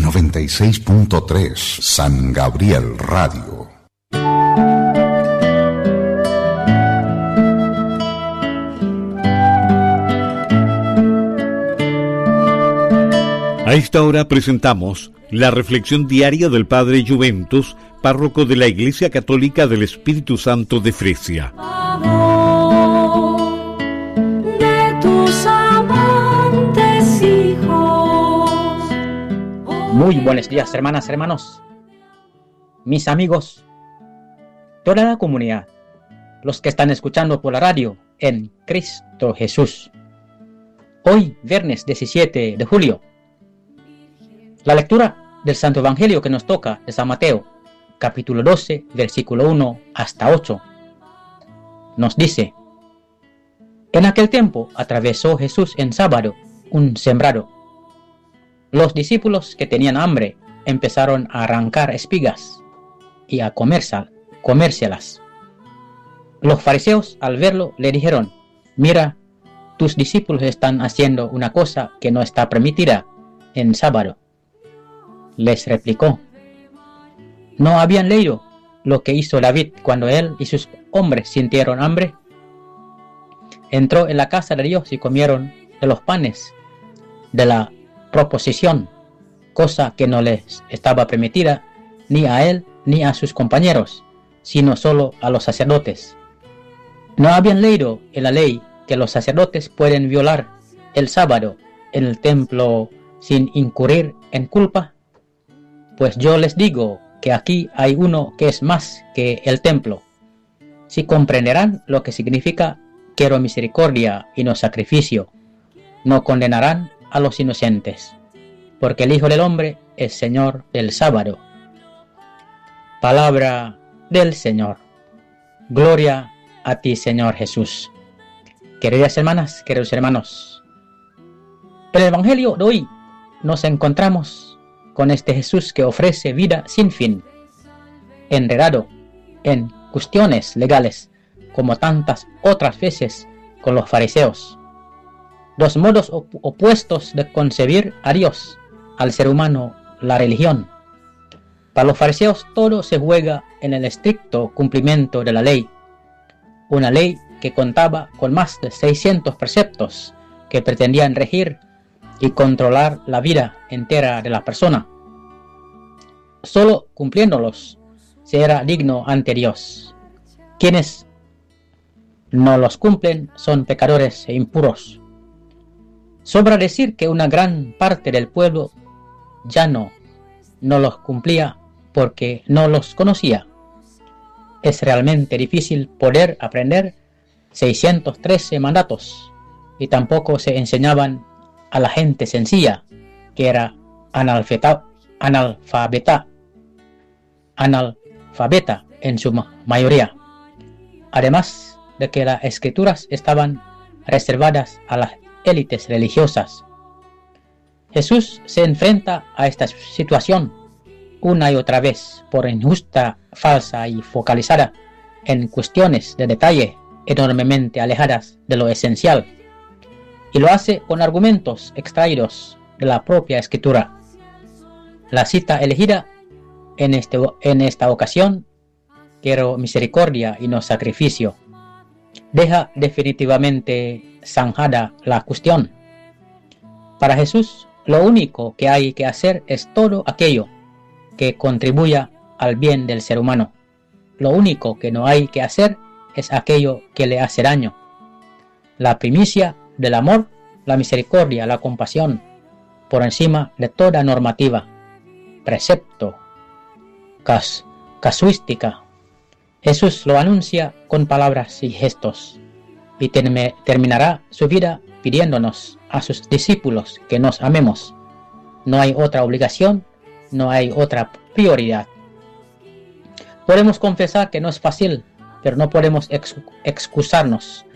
96.3 San Gabriel Radio. A esta hora presentamos la reflexión diaria del Padre Juventus, párroco de la Iglesia Católica del Espíritu Santo de Fresia. Muy buenos días, hermanas, hermanos, mis amigos, toda la comunidad, los que están escuchando por la radio en Cristo Jesús. Hoy, viernes 17 de julio, la lectura del Santo Evangelio que nos toca de San Mateo, capítulo 12, versículo 1 hasta 8, nos dice: En aquel tiempo atravesó Jesús en sábado un sembrado. Los discípulos que tenían hambre empezaron a arrancar espigas y a comérselas. Los fariseos, al verlo, le dijeron: Mira, tus discípulos están haciendo una cosa que no está permitida en sábado. Les replicó: ¿No habían leído lo que hizo David cuando él y sus hombres sintieron hambre? Entró en la casa de Dios y comieron de los panes de la proposición, cosa que no les estaba permitida ni a él ni a sus compañeros, sino solo a los sacerdotes. ¿No habían leído en la ley que los sacerdotes pueden violar el sábado en el templo sin incurrir en culpa? Pues yo les digo que aquí hay uno que es más que el templo. Si comprenderán lo que significa quiero misericordia y no sacrificio, no condenarán a los inocentes, porque el Hijo del Hombre es Señor del sábado. Palabra del Señor. Gloria a ti, Señor Jesús. Queridas hermanas, queridos hermanos, en el Evangelio de hoy nos encontramos con este Jesús que ofrece vida sin fin, enredado en cuestiones legales, como tantas otras veces con los fariseos. Dos modos opuestos de concebir a Dios, al ser humano, la religión. Para los fariseos todo se juega en el estricto cumplimiento de la ley, una ley que contaba con más de 600 preceptos que pretendían regir y controlar la vida entera de la persona. Solo cumpliéndolos se era digno ante Dios. Quienes no los cumplen son pecadores e impuros. Sobra decir que una gran parte del pueblo ya no los cumplía porque no los conocía. Es realmente difícil poder aprender 613 mandatos y tampoco se enseñaban a la gente sencilla, que era analfabeta en su mayoría. Además de que las escrituras estaban reservadas a las élites religiosas. Jesús se enfrenta a esta situación una y otra vez por injusta, falsa y focalizada en cuestiones de detalle enormemente alejadas de lo esencial, y lo hace con argumentos extraídos de la propia escritura. La cita elegida en esta ocasión, quiero misericordia y no sacrificio, deja definitivamente zanjada la cuestión. Para Jesús, lo único que hay que hacer es todo aquello que contribuya al bien del ser humano. Lo único que no hay que hacer es aquello que le hace daño. La primicia del amor, la misericordia, la compasión, por encima de toda normativa, precepto, casuística. Jesús lo anuncia con palabras y gestos, y terminará su vida pidiéndonos a sus discípulos que nos amemos. No hay otra obligación, no hay otra prioridad. Podemos confesar que no es fácil, pero no podemos excusarnos